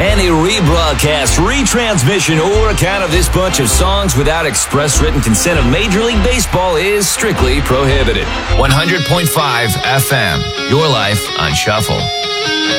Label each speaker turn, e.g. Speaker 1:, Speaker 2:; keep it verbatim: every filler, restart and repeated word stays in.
Speaker 1: Any rebroadcast, retransmission, or account of this bunch of songs without express written consent of Major League Baseball is strictly prohibited.
Speaker 2: one hundred point five F M, your life on Shuffle.